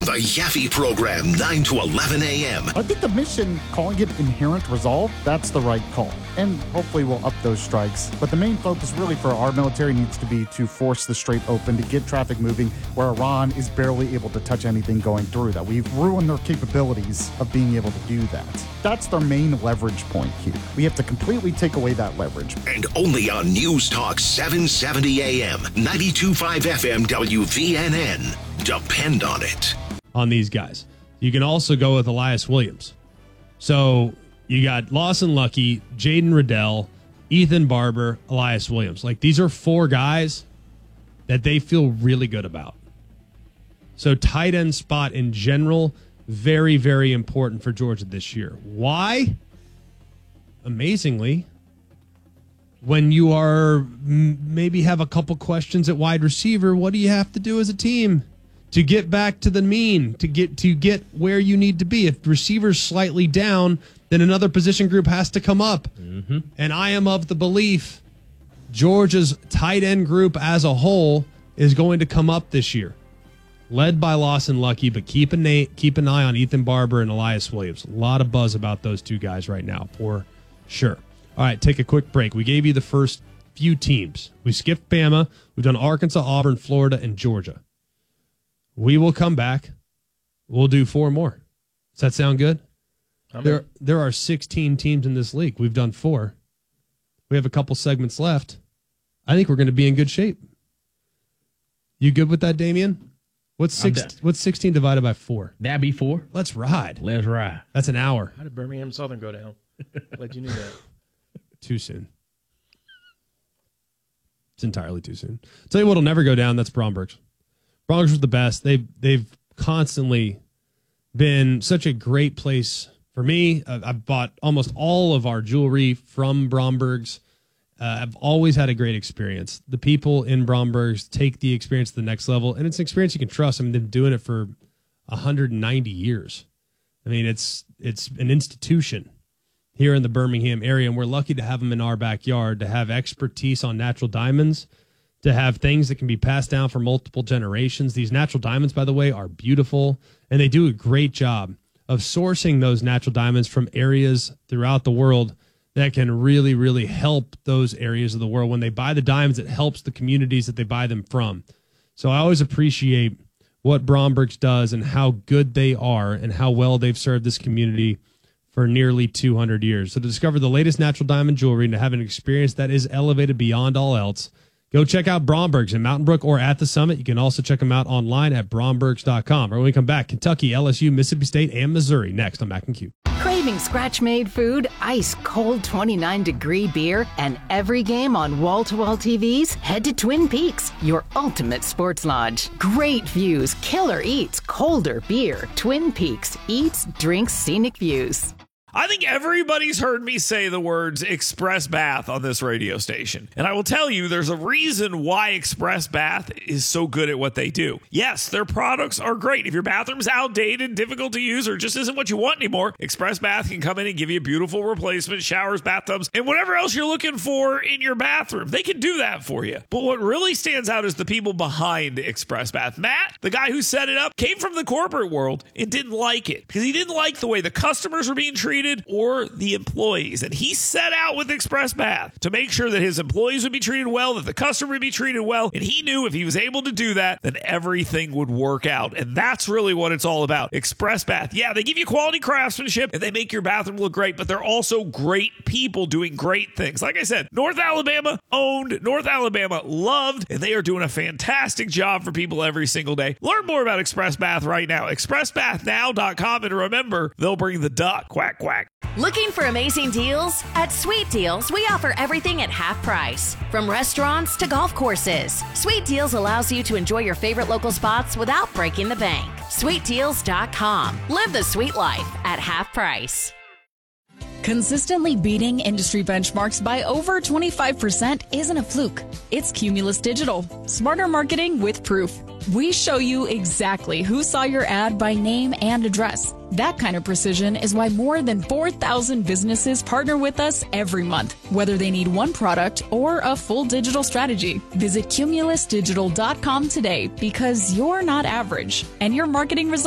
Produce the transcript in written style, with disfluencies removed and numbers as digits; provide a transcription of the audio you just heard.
The Yaffe Program, 9 to 11 a.m. I think the mission, calling it Inherent Resolve, that's the right call. And hopefully we'll up those strikes. But the main focus really for our military needs to be to force the Strait open, to get traffic moving, where Iran is barely able to touch anything going through that. We've ruined their capabilities of being able to do that. That's their main leverage point here. We have to completely take away that leverage. And only on News Talk 770 AM, 92.5 FM WVNN. Depend on it. On these guys. You can also go with Elias Williams. So you got Lawson Lucky, Jaden Riddell, Ethan Barber, Elias Williams. Like, these are four guys that they feel really good about. So tight end spot in general, very, very important for Georgia this year. Why? Amazingly, when you are maybe have a couple questions at wide receiver, what do you have to do as a team to get back to the mean, to get where you need to be? If receiver's slightly down, then another position group has to come up. Mm-hmm. And I am of the belief Georgia's tight end group as a whole is going to come up this year, led by Lawson Lucky, but keep an eye on Ethan Barber and Elias Williams. A lot of buzz about those two guys right now, for sure. All right, take a quick break. We gave you the first few teams. We skipped Bama. We've done Arkansas, Auburn, Florida, and Georgia. We will come back. We'll do 4 more. Does that sound good? There are 16 teams in this league. We've done 4. We have a couple segments left. I think we're going to be in good shape. You good with that, Damian? What's 16 divided by 4? That'd be 4. Let's ride. Let's ride. That's an hour. How did Birmingham Southern go down? Glad you knew that. Too soon. It's entirely too soon. I'll tell you what'll never go down. That's Bromberg's. Bromberg's was the best. They've constantly been such a great place for me. I've bought almost all of our jewelry from Bromberg's. I've always had a great experience. The people in Bromberg's take the experience to the next level, and it's an experience you can trust. I mean, they've been doing it for 190 years. I mean, it's an institution here in the Birmingham area, and we're lucky to have them in our backyard, to have expertise on natural diamonds, to have things that can be passed down for multiple generations. These natural diamonds, by the way, are beautiful, and they do a great job of sourcing those natural diamonds from areas throughout the world that can really, really help those areas of the world. When they buy the diamonds, it helps the communities that they buy them from. So I always appreciate what Bromberg's does and how good they are and how well they've served this community for nearly 200 years. So to discover the latest natural diamond jewelry and to have an experience that is elevated beyond all else, go check out Bromberg's in Mountain Brook or at the Summit. You can also check them out online at brombergs.com. Or when we come back, Kentucky, LSU, Mississippi State, and Missouri. Next on Mac and Q. Craving scratch-made food, ice-cold 29-degree beer, and every game on wall-to-wall TVs? Head to Twin Peaks, your ultimate sports lodge. Great views, killer eats, colder beer. Twin Peaks, eats, drinks, scenic views. I think everybody's heard me say the words Express Bath on this radio station. And I will tell you, there's a reason why Express Bath is so good at what they do. Yes, their products are great. If your bathroom's outdated, difficult to use, or just isn't what you want anymore, Express Bath can come in and give you a beautiful replacement, showers, bathtubs, and whatever else you're looking for in your bathroom. They can do that for you. But what really stands out is the people behind Express Bath. Matt, the guy who set it up, came from the corporate world and didn't like it because he didn't like the way the customers were being treated or the employees. And he set out with Express Bath to make sure that his employees would be treated well, that the customer would be treated well. And he knew if he was able to do that, then everything would work out. And that's really what it's all about. Express Bath. Yeah, they give you quality craftsmanship and they make your bathroom look great, but they're also great people doing great things. Like I said, North Alabama owned, North Alabama loved, and they are doing a fantastic job for people every single day. Learn more about Express Bath right now. ExpressBathNow.com. And remember, they'll bring the duck. Quack, quack. Looking for amazing deals? At Sweet Deals, we offer everything at half price. From restaurants to golf courses, Sweet Deals allows you to enjoy your favorite local spots without breaking the bank. SweetDeals.com. Live the sweet life at half price. Consistently beating industry benchmarks by over 25% isn't a fluke. It's Cumulus Digital. Smarter marketing with proof. We show you exactly who saw your ad by name and address. That kind of precision is why more than 4,000 businesses partner with us every month, whether they need one product or a full digital strategy. Visit cumulusdigital.com today because you're not average and your marketing results